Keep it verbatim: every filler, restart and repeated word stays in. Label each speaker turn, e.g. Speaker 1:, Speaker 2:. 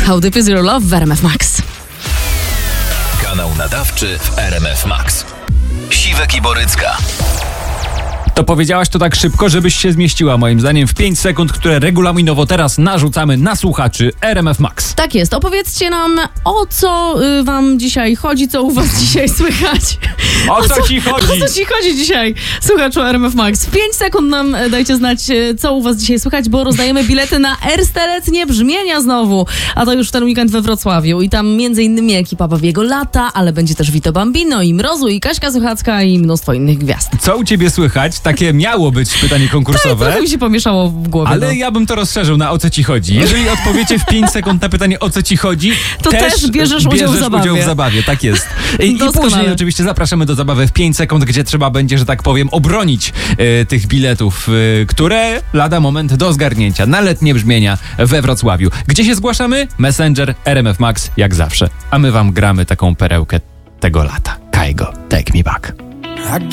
Speaker 1: How Deep Is Your Love w R M F Max.
Speaker 2: Kanał nadawczy w R M F Max. Siwek i Borycka.
Speaker 3: To powiedziałaś to tak szybko, żebyś się zmieściła moim zdaniem w pięć sekund, które regulaminowo teraz narzucamy na słuchaczy R M F Max.
Speaker 1: Tak jest. Opowiedzcie nam, o co y, wam dzisiaj chodzi, co u was dzisiaj słychać.
Speaker 3: O, o co, co ci chodzi?
Speaker 1: O co ci chodzi dzisiaj, słuchaczu R M F Max? W pięć sekund nam dajcie znać, co u was dzisiaj słychać, bo rozdajemy bilety na Ersteletnie Brzmienia znowu. A to już w ten weekend we Wrocławiu. I tam między innymi ekipa Babiego Lata, ale będzie też Vito Bambino i Mrozu, i Kaśka Suchacka i mnóstwo innych gwiazd.
Speaker 3: Co u ciebie słychać? Takie miało być pytanie konkursowe.
Speaker 1: Tak, trochę mi się pomieszało w głowie.
Speaker 3: Ale
Speaker 1: no.
Speaker 3: ja bym to rozszerzył na o co ci chodzi. Jeżeli odpowiecie w pięć sekund na pytanie o co ci chodzi,
Speaker 1: to też, też bierzesz, udział,
Speaker 3: bierzesz
Speaker 1: w zabawie.
Speaker 3: udział w zabawie. Tak jest. I, i później oczywiście zapraszamy do zabawy w pięć sekund, gdzie trzeba będzie, że tak powiem, obronić e, tych biletów, e, które lada moment do zgarnięcia na letnie brzmienia we Wrocławiu. Gdzie się zgłaszamy? Messenger R M F Max, jak zawsze. A my wam gramy taką perełkę tego lata. Kaigo, Take Me Back.